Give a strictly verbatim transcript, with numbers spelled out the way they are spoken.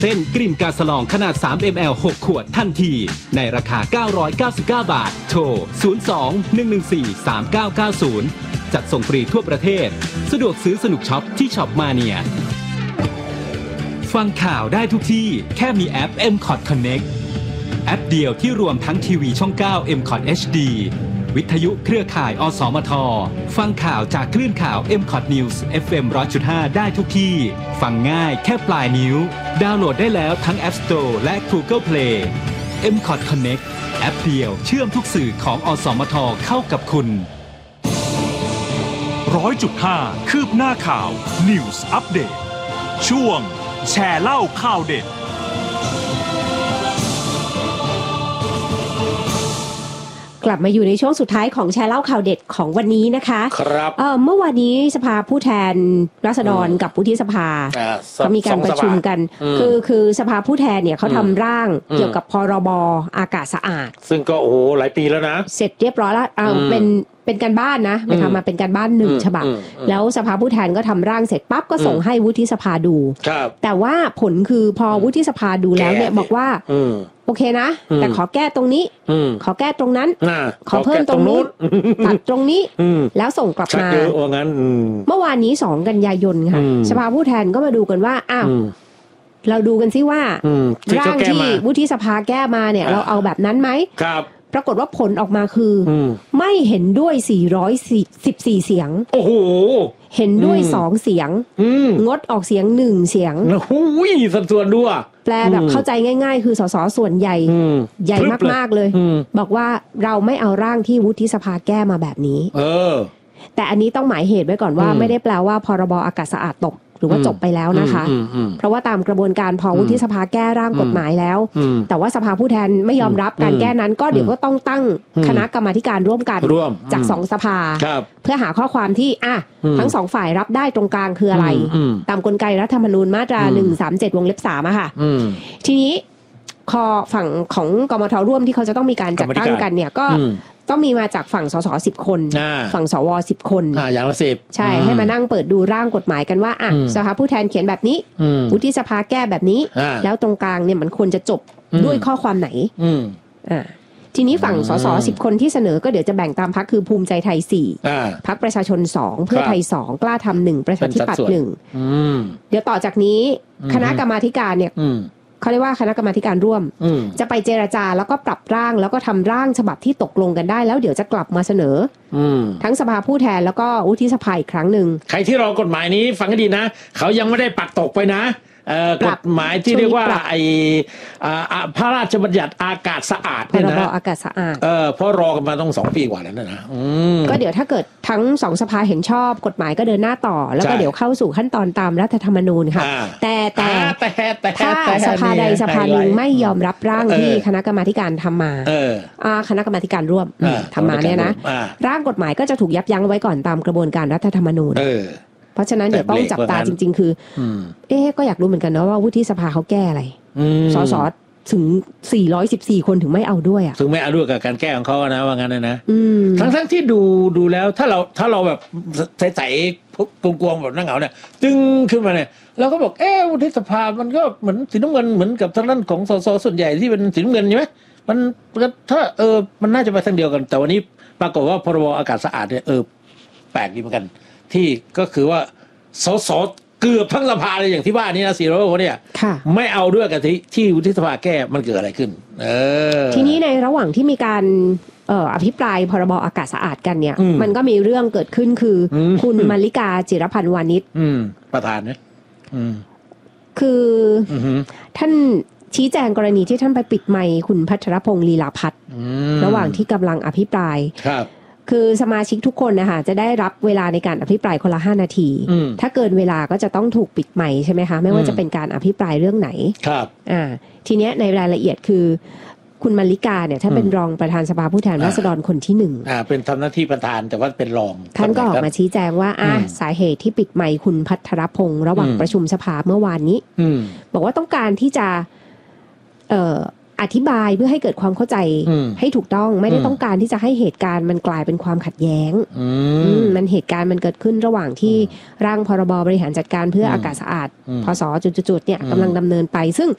เส้นกลิ่นกาสลองขนาด สาม มิลลิลิตร หก ขวดทันทีในราคา เก้าร้อยเก้าสิบเก้า บาทโทร ศูนย์ สอง หนึ่ง หนึ่ง สี่ สาม เก้า เก้า ศูนย์ จัดส่งฟรีทั่วประเทศสะดวกซื้อสนุกช็อปที่ช็อปมาเนียฟังข่าวได้ทุกที่แค่มีแอป เอ็ม คอท Connect แอปเดียวที่รวมทั้งทีวีช่อง เก้า เอ็ม คอท เอช ดี วิทยุเครือข่าย อสมท ฟังข่าวจากคลื่นข่าว เอ็ม คอท News เอฟ เอ็ม หนึ่งร้อยจุดห้า ได้ทุกที่ฟังง่ายแค่ปลายนิ้วดาวน์โหลดได้แล้วทั้ง App Store และ Google Play เอ็ม คอท Connect แอปเดียวเชื่อมทุกสื่อของอสมทเข้ากับคุณร้อยจุดห้า คืบหน้าข่าว News Update ช่วงแชร์เล่าข่าวเด็ดกลับมาอยู่ในช่วงสุดท้ายของแชร์เล่าข่าวเด็ดของวันนี้นะคะครับเอ่อเมื่อวานนี้สภาผู้แทนราษฎรกับวุฒิสภาก็มีการประชุมกันคือคือสภาผู้แทนเนี่ยเขาทำร่างเกี่ยวกับพรบอากาศสะอาดซึ่งก็โอ้โหหลายปีแล้วนะเสร็จเรียบร้อยแล้วเอาเป็นเป็นการบ้านนะไปทำมาเป็นการบ้านหนึ่งฉบับแล้วสภาผู้แทนก็ทำร่างเสร็จปั๊บก็ส่งให้วุฒิสภาดูแต่ว่าผลคือพอวุฒิสภาดูแล้วเนี่ยบอกว่าโอเคนะแต่ขอแก้ตรงนี้ขอแก้ตรงนั้นขอเพิ่มตรงนู้นตัดตรงนี้แล้วส่งกลับมาเมื่อวานนี้สองกันยายนค่ะสภาผู้แทนก็มาดูกันว่าอ้าวเราดูกันซิว่าร่างที่วุฒิสภาแก้มาเนี่ยเราเอาแบบนั้นไหมปรากฏว่าผลออกมาคือไม่เห็นด้วยสี่ร้อยสิบสี่เสียงโอ้โหเห็นด้วยสองเสียงงดออกเสียงหนึ่งเสียงโอ้โหสัดส่วนด้วยแปลแบบเข้าใจง่ายๆคือสสส่วนใหญ่ใหญ่มากๆเลยบอกว่าเราไม่เอาร่างที่วุฒิสภาแก้มาแบบนี้เออแต่อันนี้ต้องหมายเหตุไว้ก่อนว่าไม่ได้แปลว่าพรบอากาศสะอาดตกหรือว่าจบไปแล้วนะคะเพราะว่าตามกระบวนการพอวุฒิสภาแก้ร่างกฎหมายแล้วแต่ว่าสภาผู้แทนไม่ยอมรับการแก้นั้นก็เดี๋ยวก็ต้องตั้งคณะกรรมาธิการร่วมกันจากสองสภาเพื่อหาข้อความที่อ่ะทั้งสองฝ่ายรับได้ตรงกลางคืออะไรตามกลไกรัฐธรรมนูญมาตราหนึ่งสามเจ็ดวงเล็บสามอะค่ะทีนี้คอฝั่งของกมทร่วมที่เขาจะต้องมีการจัดตั้งกันเนี่ยก็ต้องมีมาจากฝั่งสสสิบคนฝั่งสวสิบคนอ่าอย่างละสิบใช่ให้มานั่งเปิดดูร่างกฎหมายกันว่าอ่ะสภาผู้แทนเขียนแบบนี้วุฒิสภาแก้แบบนี้แล้วตรงกลางเนี่ยมันควรจะจบด้วยข้อความไหนอ่าทีนี้ฝั่งสสสิบคนที่เสนอก็เดี๋ยวจะแบ่งตามพรรคคือภูมิใจไทยสี่พรรคประชาชนสองเพื่อไทยสองกล้าทำหนึ่งประชาธิปัตย์หนึ่งเดี๋ยวต่อจากนี้คณะกรรมาธิการเนี่ยเขาเรียกว่าคณะกรรมาการร่วมจะไปเจรจาแล้วก็ปรับร่างแล้วก็ทำร่างฉบับที่ตกลงกันได้แล้วเดี๋ยวจะกลับมาเสนอทั้งสภาผู้แทนแล้วก็วุฒิสภาอีกครั้งหนึ่งใครที่รอกฎหมายนี้ฟังให้ดีนะเขายังไม่ได้ปักตกไปนะกฎหมายที่เรียกว่าไอ้พระราชบัญญัติอากาศสะอาดเนี่ยนะพรบอากาศสะอาดเออเพราะรอกันมาต้องสองปีกว่าแล้วนะก็เดี๋ยวถ้าเกิดทั้งสองสภาเห็นชอบกฎหมายก็เดินหน้าต่อแล้วก็เดี๋ยวเข้าสู่ขั้นตอนตามรัฐธรรมนูญค่ะแต่แต่ถ้าสภาใดสภาหนึ่งไม่ยอมรับร่างที่คณะกรรมาการทำมาคณะกรรมาการร่วมทำมาเนี่ยนะร่างกฎหมายก็จะถูกยับยั้งไว้ก่อนตามกระบวนการรัฐธรรมนูญเพราะฉะนั้นเดี๋ยวต้องจับตาจริงๆคือเอ๊ะก็อยากรู้เหมือนกันเนาะว่าวุฒิสภาเขาแก้อะไรสสถึงสี่ร้อยสิบสี่คนถึงไม่เอาด้วยอ่ะถึงไม่เอาด้วยกับการแก้ของเขานะว่างั้นนะทั้งๆที่ดูดูแล้วถ้าเราถ้าเราแบบใส่ๆกวงๆแบบนั่งเหงาเนี่ยตึงขึ้นมาเนี่ยเราก็บอกเอ๊ะวุฒิสภามันก็เหมือนสีน้ำเงินเหมือนกับทางด้านของสสส่วนใหญ่ที่เป็นสีน้ำเงินใช่ไหมมันถ้าเออมันน่าจะไปทางเดียวกันแต่วันนี้ปรากฏว่าพรบอากาศสะอาดเนี่ยเออแปลกดีเหมือนกันที่ก็คือว่าสสเกือบทั้งสภาเลยอย่างที่บ้านนี้นะสี่ร้อยคนเนี่ยไม่เอาด้วยกับที่ที่วุฒิสภาแก้มันเกิดอะไรขึ้นเออทีนี้ในระหว่างที่มีการเอ่ออภิปรายพรบอากาศสะอาดกันเนี่ยมันก็มีเรื่องเกิดขึ้นคือคุณมาริกาจิรพันธ์วานิชประธานเนี่ยคือท่านชี้แจงกรณีที่ท่านไปปิดไมค์คุณพัชรพงษ์ลีลาภัทรระหว่างที่กำลังอภิปรายคือสมาชิกทุกคนนะคะจะได้รับเวลาในการอภิปรายคนละห้านาทีถ้าเกินเวลาก็จะต้องถูกปิดไมค์ใช่ไหมคะไม่ว่าจะเป็นการอภิปรายเรื่องไหนครับอ่าทีเนี้ยในรายละเอียดคือคุณมาริกาเนี่ยท่านเป็นรองประธานสภาผู้แทนราษฎรคนที่หนึ่งอ่าเป็นทำหน้าที่ประธานแต่ว่าเป็นรองท่านก็ออกมาชี้แจงว่าอ่าสาเหตุที่ปิดไมค์คุณพัทรพงษ์ระหว่างประชุมสภาเมื่อวานนี้บอกว่าต้องการที่จะเอ่ออธิบายเพื่อให้เกิดความเข้าใจให้ถูกต้องไม่ได้ต้องการที่จะให้เหตุการณ์มันกลายเป็นความขัดแย้งมันเหตุการณ์มันเกิดขึ้นระหว่างที่ร่างพรบบริหารจัดการเพื่ออากาศสะอาดพศจุดๆเนี่ยกำลังดำเนินไปซึ่ง